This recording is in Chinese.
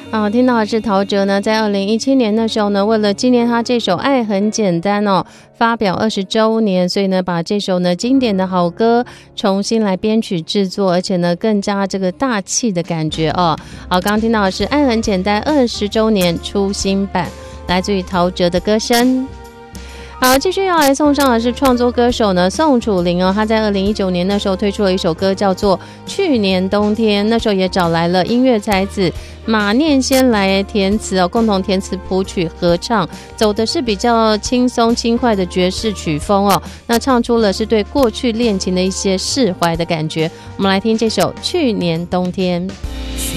听到的是陶喆呢，在2017年的时候呢，为了纪念他这首《爱很简单》发表20周年，所以呢，把这首呢经典的好歌重新来编曲制作，而且呢更加这个大气的感觉好，刚刚听到的是《爱很简单》20周年出新版，来自于陶喆的歌声。好，继续要来送上的是创作歌手呢宋楚龄他在2019年那时候推出了一首歌叫做《去年冬天》，那时候也找来了音乐才子马念先来填词共同填词谱曲合唱，走的是比较轻松轻快的爵士曲风那唱出了是对过去恋情的一些释怀的感觉。我们来听这首《去年冬天》。 去